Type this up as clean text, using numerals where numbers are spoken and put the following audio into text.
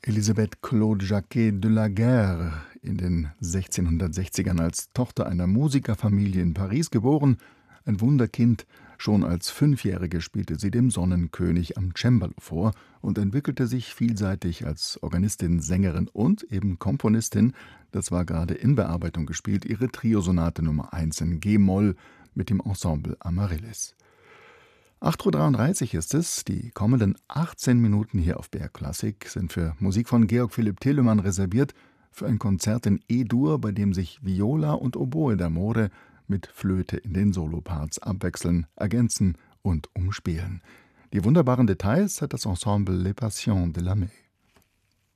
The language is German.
Elisabeth Claude Jacquet de la Guerre, in den 1660ern als Tochter einer Musikerfamilie in Paris geboren, ein Wunderkind, schon als Fünfjährige spielte sie dem Sonnenkönig am Cembalo vor und entwickelte sich vielseitig als Organistin, Sängerin und eben Komponistin. Das war gerade in Bearbeitung gespielt, ihre Triosonate Nummer 1 in G-Moll mit dem Ensemble Amaryllis. 8:33 Uhr ist es. Die kommenden 18 Minuten hier auf BR Klassik sind für Musik von Georg Philipp Telemann reserviert, für ein Konzert in E-Dur, bei dem sich Viola und Oboe d'amore mit Flöte in den Soloparts abwechseln, ergänzen und umspielen. Die wunderbaren Details hat das Ensemble Les Passions de la Mer.